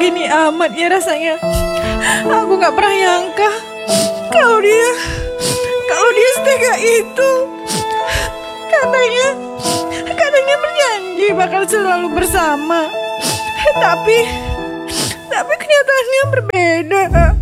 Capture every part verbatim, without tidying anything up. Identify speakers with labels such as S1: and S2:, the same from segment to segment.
S1: begini amat ya rasanya. Aku gak pernah nyangka kalau dia Kalau dia setega itu. Katanya Katanya berjanji bakal selalu bersama. Tapi Tapi kenyataannya berbeda.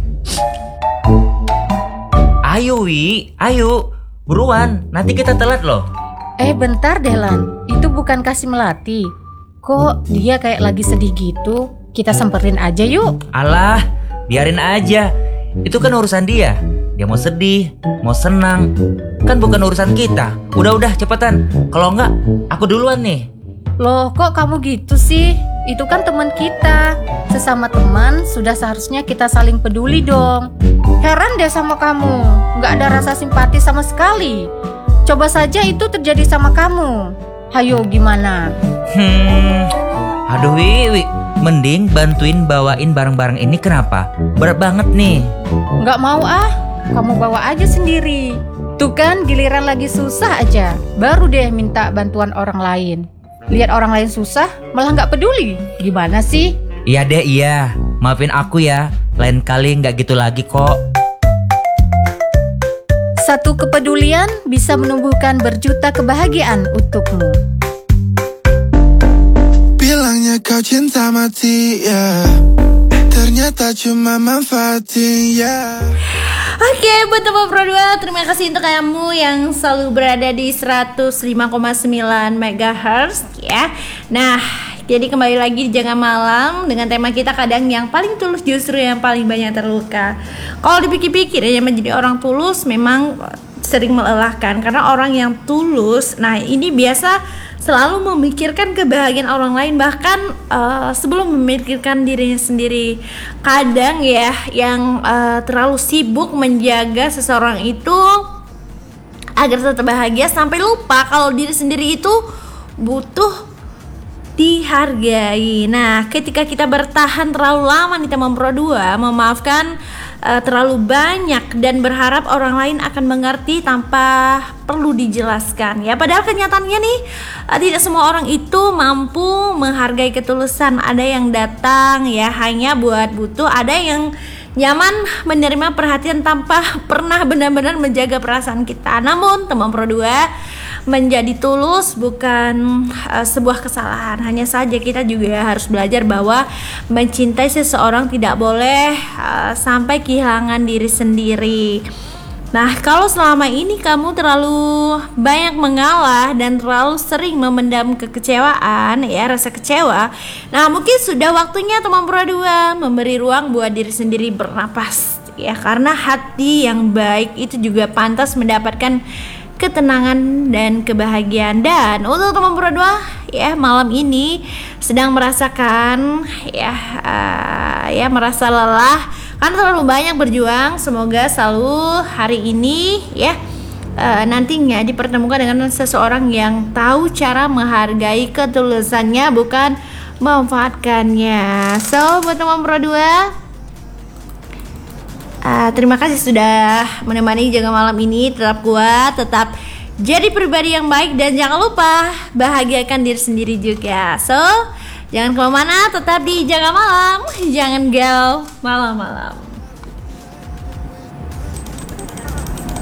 S2: Ayo Wi, ayo buruan, nanti kita telat loh.
S3: Eh bentar deh Lan, itu bukan kasih melati. Kok dia kayak lagi sedih gitu? Kita semperin aja yuk.
S2: Alah, biarin aja. Itu kan urusan dia. Dia mau sedih, mau senang, kan bukan urusan kita. Udah-udah cepetan. Kalau enggak, aku duluan nih.
S3: Loh kok kamu gitu sih? Itu kan teman kita. Sesama teman sudah seharusnya kita saling peduli dong. Heran deh sama kamu, nggak ada rasa simpati sama sekali. Coba saja itu terjadi sama kamu. Hayo gimana?
S2: Hmm, aduh Wi, Wi. Mending bantuin bawain barang-barang ini, kenapa? Berat banget nih.
S3: Nggak mau ah, kamu bawa aja sendiri. Tuh kan giliran lagi susah aja, baru deh minta bantuan orang lain. Lihat orang lain susah, malah nggak peduli. Gimana sih?
S2: Iya deh, iya. Maafin aku ya. Lain kali nggak gitu lagi kok.
S3: Satu kepedulian bisa menumbuhkan berjuta kebahagiaan untukmu.
S4: Bilangnya kau cinta mati, ya. Ternyata cuma manfaatin, ya.
S5: Oke, buat Teman Pro dua, terima kasih untuk kamu yang selalu berada di seratus lima koma sembilan megahertz ya. Nah, jadi kembali lagi di Jaga Malam dengan tema kita kadang yang paling tulus justru yang paling banyak terluka. Kalau dipikir-pikir ya, menjadi orang tulus memang sering melelahkan karena orang yang tulus, nah ini biasa selalu memikirkan kebahagiaan orang lain bahkan uh, sebelum memikirkan dirinya sendiri. Kadang ya yang uh, terlalu sibuk menjaga seseorang itu agar tetap bahagia sampai lupa kalau diri sendiri itu butuh dihargai. Nah, ketika kita bertahan terlalu lama di Teman Pro dua, memaafkan uh, terlalu banyak dan berharap orang lain akan mengerti tanpa perlu dijelaskan. Ya, padahal kenyataannya nih uh, tidak semua orang itu mampu menghargai ketulusan. Ada yang datang ya hanya buat butuh, ada yang nyaman menerima perhatian tanpa pernah benar-benar menjaga perasaan kita. Namun Teman Pro dua, menjadi tulus bukan uh, sebuah kesalahan. Hanya saja kita juga harus belajar bahwa mencintai seseorang tidak boleh uh, sampai kehilangan diri sendiri. Nah, kalau selama ini kamu terlalu banyak mengalah dan terlalu sering memendam kekecewaan, ya rasa kecewa, nah mungkin sudah waktunya Teman Pro dua memberi ruang buat diri sendiri bernapas. Ya, karena hati yang baik itu juga pantas mendapatkan ketenangan dan kebahagiaan. Dan untuk Teman Pro dua ya malam ini sedang merasakan ya uh, ya merasa lelah karena terlalu banyak berjuang, semoga selalu hari ini ya uh, nantinya dipertemukan dengan seseorang yang tahu cara menghargai ketulusannya bukan memanfaatkannya. So buat Teman Pro dua, Uh, terima kasih sudah menemani Jaga Malam ini. Tetap kuat, tetap jadi pribadi yang baik, dan jangan lupa bahagiakan diri sendiri juga. So, jangan kemana-mana, tetap di Jaga Malam. Jangan galau malam-malam.